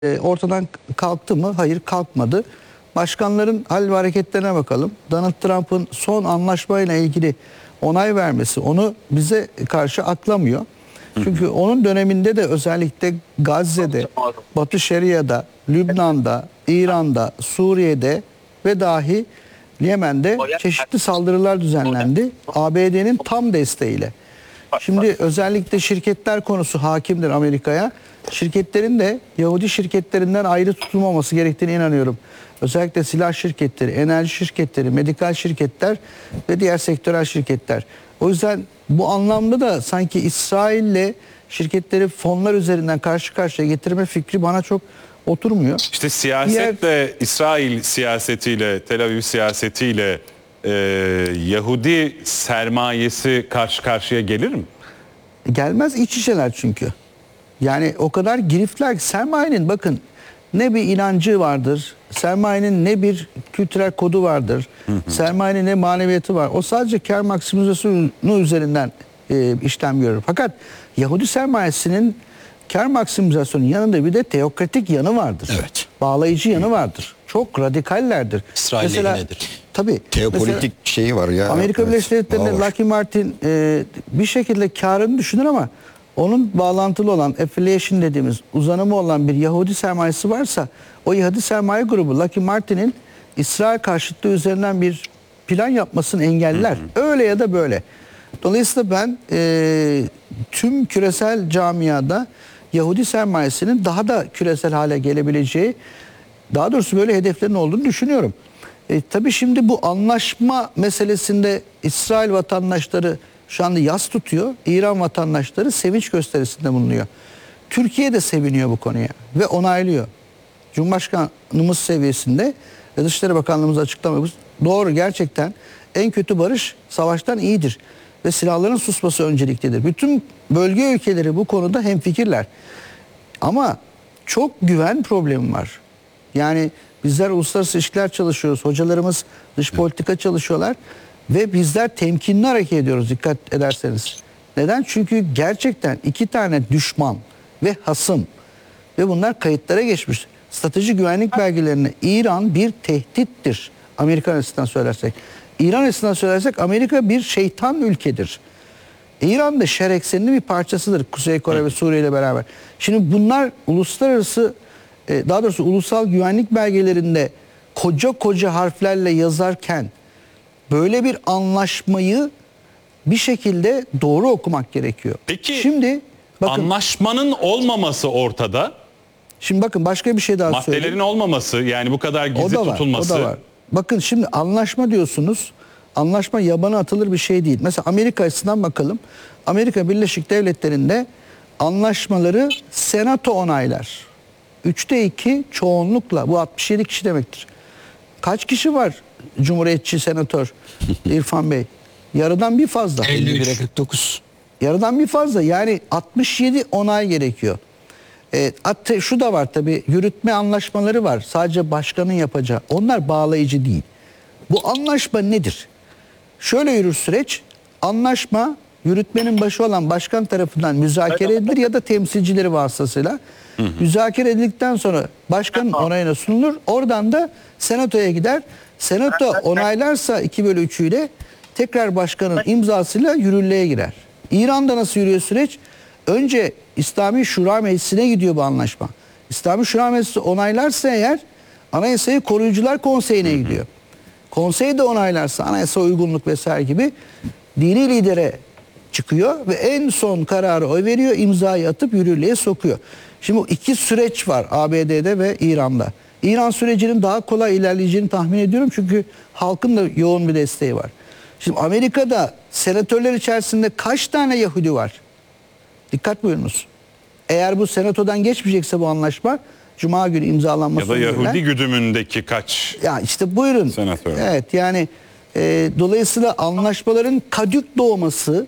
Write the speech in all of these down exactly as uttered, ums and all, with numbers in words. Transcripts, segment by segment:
e, ortadan kalktı mı? Hayır, kalkmadı. Başkanların hal ve hareketlerine bakalım. Donald Trump'ın son anlaşmayla ilgili onay vermesi onu bize karşı aklamıyor. Çünkü onun döneminde de özellikle Gazze'de, Batı Şeria'da, Lübnan'da, İran'da, Suriye'de ve dahi Yemen'de çeşitli saldırılar düzenlendi. A B D'nin tam desteğiyle. Şimdi özellikle şirketler konusu hakimdir Amerika'ya. Şirketlerin de Yahudi şirketlerinden ayrı tutulmaması gerektiğine inanıyorum. Özellikle silah şirketleri, enerji şirketleri, medikal şirketler ve diğer sektörel şirketler. O yüzden bu anlamda da sanki İsrail'le şirketleri fonlar üzerinden karşı karşıya getirme fikri bana çok oturmuyor. İşte siyasetle, Diğer... İsrail siyasetiyle, Tel Aviv siyasetiyle e, Yahudi sermayesi karşı karşıya gelir mi? Gelmez, iç içeler çünkü. Yani o kadar giriftler ki sermayenin bakın ne bir inancı vardır, sermayenin ne bir kültürel kodu vardır, hı hı. sermayenin ne maneviyatı var. O sadece kar maksimizasyonu üzerinden e, işlem görür. Fakat Yahudi sermayesinin kar maksimizasyonun yanında bir de teokratik yanı vardır. Evet. Bağlayıcı yanı vardır. Çok radikallerdir. İsrail mesela, nedir? Tabii. Teopolitik mesela, şeyi var ya. Amerika evet. Birleşik Devletleri'nde Lockheed Martin e, bir şekilde karını düşünür ama onun bağlantılı olan affiliation dediğimiz uzanımı olan bir Yahudi sermayesi varsa o Yahudi sermaye grubu Lockheed Martin'in İsrail karşıtlığı üzerinden bir plan yapmasını engeller. Hı hı. Öyle ya da böyle. Dolayısıyla ben e, tüm küresel camiada Yahudi sermayesinin daha da küresel hale gelebileceği, daha doğrusu böyle hedeflerin olduğunu düşünüyorum. E, tabii şimdi bu anlaşma meselesinde İsrail vatandaşları şu anda yas tutuyor. İran vatandaşları sevinç gösterisinde bulunuyor. Türkiye de seviniyor bu konuya ve onaylıyor. Cumhurbaşkanımız seviyesinde ve Dışişleri Bakanlığımız açıklaması doğru, gerçekten en kötü barış savaştan iyidir ve silahların susması önceliklidir. Bütün bölge ülkeleri bu konuda hemfikirler. Ama çok güven problemi var. Yani bizler uluslararası ilişkiler çalışıyoruz. Hocalarımız dış politika çalışıyorlar. Ve bizler temkinli hareket ediyoruz dikkat ederseniz. Neden? Çünkü gerçekten iki tane düşman ve hasım ve bunlar kayıtlara geçmiş. Strateji güvenlik belgelerine İran bir tehdittir. Amerikan açısından söylersek. İran açısından söylersek Amerika bir şeytan ülkedir. İran da şer ekseninin bir parçasıdır Kuzey Kore ve Suriye ile beraber. Şimdi bunlar uluslararası, daha doğrusu ulusal güvenlik belgelerinde koca koca harflerle yazarken böyle bir anlaşmayı bir şekilde doğru okumak gerekiyor. Peki şimdi bakın, anlaşmanın olmaması ortada. Şimdi bakın başka bir şey daha Maddelerin söyleyeyim. olmaması, yani bu kadar gizli o da var, tutulması. O da var. Bakın şimdi anlaşma diyorsunuz. Anlaşma yabana atılır bir şey değil. Mesela Amerika açısından bakalım. Amerika Birleşik Devletleri'nde anlaşmaları senato onaylar. Üçte iki çoğunlukla, bu altmış yedi kişi demektir. Kaç kişi var Cumhuriyetçi senatör İrfan Bey? Yarıdan bir fazla. elli bire kırk dokuz. Yarıdan bir fazla. Yani altmış yedi onay gerekiyor. E, hatta şu da var tabii, yürütme anlaşmaları var. Sadece başkanın yapacağı. Onlar bağlayıcı değil. Bu anlaşma nedir? Şöyle yürür süreç. Anlaşma yürütmenin başı olan başkan tarafından müzakere edilir ya da temsilcileri vasıtasıyla. Hı hı. Müzakere edildikten sonra başkanın onayına sunulur. Oradan da senatoya gider. Senato onaylarsa iki bölü üçüyle tekrar başkanın imzasıyla yürürlüğe girer. İran'da nasıl yürüyor süreç? Önce İslami Şura Meclisi'ne gidiyor bu anlaşma. İslami Şura Meclisi onaylarsa eğer Anayasayı Koruyucular Konseyi'ne gidiyor. Konsey de onaylarsa anayasa uygunluk vesaire gibi dini lidere çıkıyor ve en son kararı oy veriyor, imzayı atıp yürürlüğe sokuyor. Şimdi bu iki süreç var A B D'de ve İran'da. İran sürecinin daha kolay ilerleyeceğini tahmin ediyorum çünkü halkın da yoğun bir desteği var. Şimdi Amerika'da senatörler içerisinde kaç tane Yahudi var? Dikkat buyurunuz. Eğer bu senatodan geçmeyecekse bu anlaşma Cuma günü imzalanması. Ya da Yahudi üzerinden, güdümündeki kaç? Ya işte buyurun. Senatör. Evet yani e, dolayısıyla anlaşmaların kadük doğması,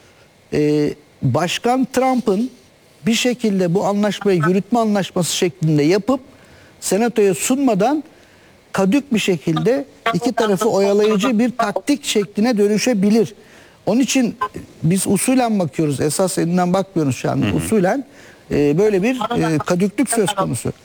e, Başkan Trump'ın bir şekilde bu anlaşmayı yürütme anlaşması şeklinde yapıp senatoya sunmadan kadük bir şekilde iki tarafı oyalayıcı bir taktik şekline dönüşebilir. Onun için biz usulen bakıyoruz. Esas elinden bakmıyoruz şu anda. Usulen e, böyle bir e, kadüklük söz konusu.